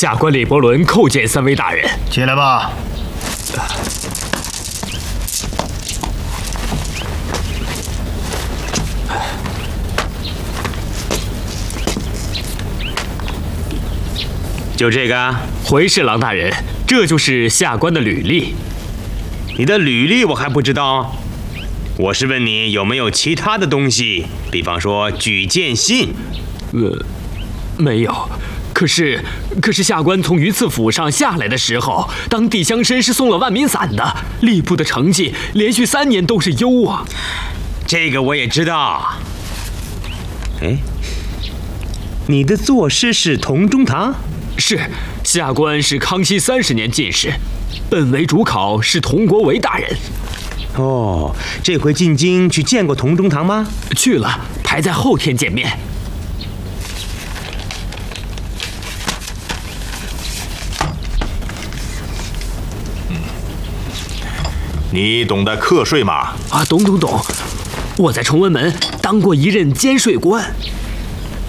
下官李伯伦叩见3位大人。 起来吧。 就这个？ 回侍郎大人，这就是下官的履历。 你的履历我还不知道，我是问你有没有其他的东西，比方说举荐信。 没有。可是下官从榆次府上下来的时候，当地乡绅是送了万民伞的，吏部的成绩连续3年都是优啊。 这个我也知道。哎，你的作诗是同中堂？ 是，下官是康熙30年进士，本为主考是佟国维大人。 哦，这回进京去见过同中堂吗？ 去了，排在后天见面。 你懂得课税吗？ 啊，懂。我在崇文门当过一任监税官。